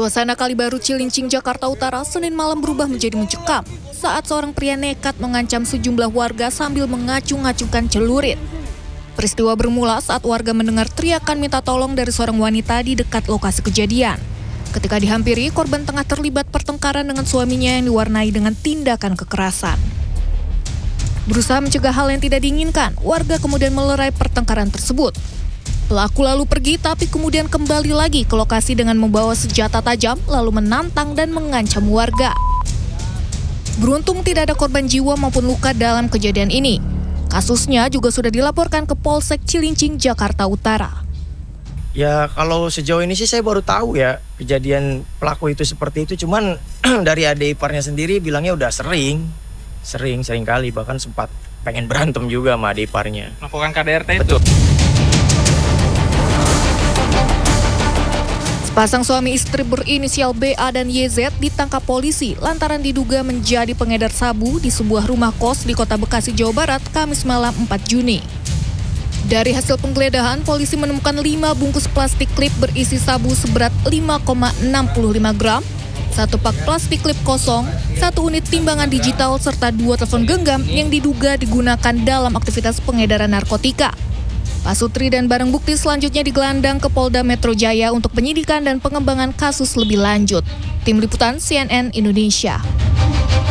Suasana Kalibaru Cilincing, Jakarta Utara, Senin malam berubah menjadi mencekam saat seorang pria nekat mengancam sejumlah warga sambil mengacung-ngacungkan celurit. Peristiwa bermula saat warga mendengar teriakan minta tolong dari seorang wanita di dekat lokasi kejadian. Ketika dihampiri, korban tengah terlibat pertengkaran dengan suaminya yang diwarnai dengan tindakan kekerasan. Berusaha mencegah hal yang tidak diinginkan, warga kemudian melerai pertengkaran tersebut. Pelaku lalu pergi tapi kemudian kembali lagi ke lokasi dengan membawa senjata tajam lalu menantang dan mengancam warga. Beruntung tidak ada korban jiwa maupun luka dalam kejadian ini. Kasusnya juga sudah dilaporkan ke Polsek Cilincing, Jakarta Utara. Ya kalau sejauh ini sih saya baru tahu ya kejadian pelaku itu seperti itu. Cuman dari adik iparnya sendiri bilangnya udah sering kali, bahkan sempat pengen berantem juga sama adik iparnya. Melakukan KDRT itu? Betul. Sepasang suami istri berinisial BA dan YZ ditangkap polisi lantaran diduga menjadi pengedar sabu di sebuah rumah kos di Kota Bekasi, Jawa Barat, Kamis malam 4 Juni. Dari hasil penggeledahan, polisi menemukan 5 bungkus plastik klip berisi sabu seberat 5,65 gram, 1 pak plastik klip kosong, 1 unit timbangan digital, serta 2 telepon genggam yang diduga digunakan dalam aktivitas pengedaran narkotika. Pasutri dan barang bukti selanjutnya digelandang ke Polda Metro Jaya untuk penyidikan dan pengembangan kasus lebih lanjut. Tim Liputan CNN Indonesia.